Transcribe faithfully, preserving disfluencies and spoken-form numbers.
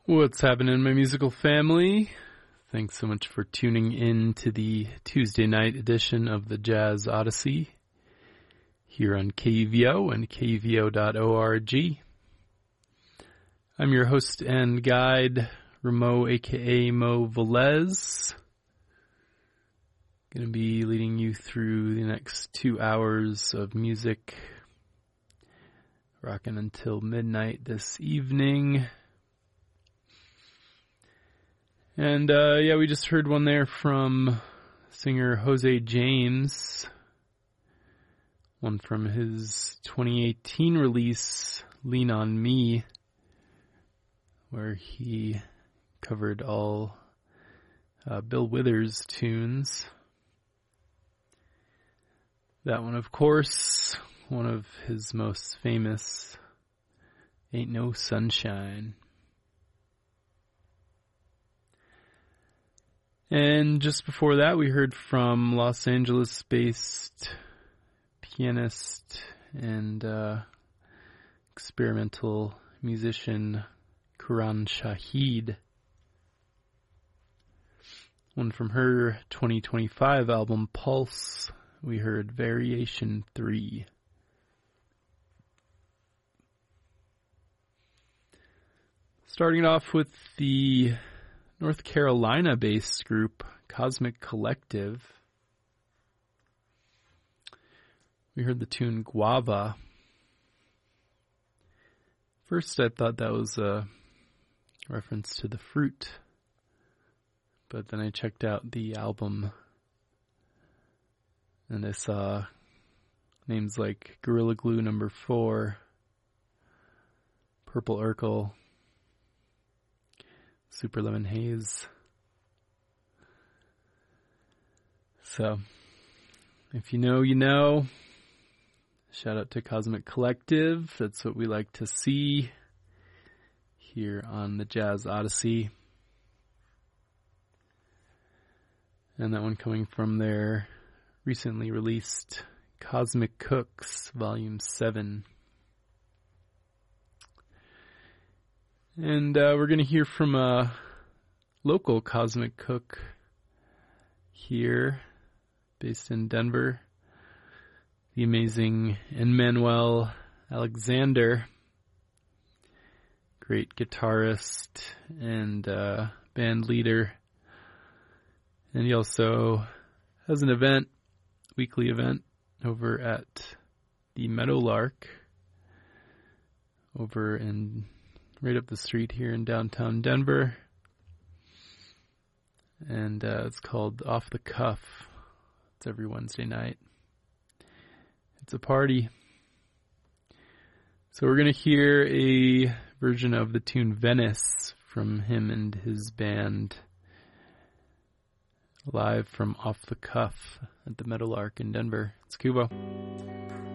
What's happening, my musical family? Thanks so much for tuning in to the Tuesday night edition of the Jazz Odyssey here on K V O and K V O dot org. I'm your host and guide, Ramo, aka Mo Velez. Going to be leading you through the next two hours of music, rocking until midnight this evening. And, uh, yeah, we just heard one there from singer Jose James. One from his twenty eighteen release, Lean on Me, where he covered all uh, Bill Withers tunes. That one, of course, one of his most famous, Ain't No Sunshine. And just before that, we heard from Los Angeles-based pianist and uh, experimental musician Karan Shahid. One from her twenty twenty-five album, Pulse, we heard Variation three. Starting off with the North Carolina-based group Cosmic Collective. We heard the tune Guava. First, I thought that was a reference to the fruit, but then I checked out the album and I saw names like Gorilla Glue Number Four, Purple Urkel, Super Lemon Haze. So, if you know, you know. Shout out to Cosmic Collective. That's what we like to see here on the Jazz Odyssey. And that one coming from their recently released Cosmic Cooks, Volume seven. And uh, we're going to hear from a local Cosmic Cook here, based in Denver, the amazing Emmanuel Alexander, great guitarist and uh, band leader. And he also has an event, weekly event, over at the Meadowlark, over in right up the street here in downtown Denver. And uh, it's called Off the Cuff. It's every Wednesday night. It's a party. So we're going to hear a version of the tune Venice from him and his band live from Off the Cuff at the Meadowlark in Denver. It's Kubo.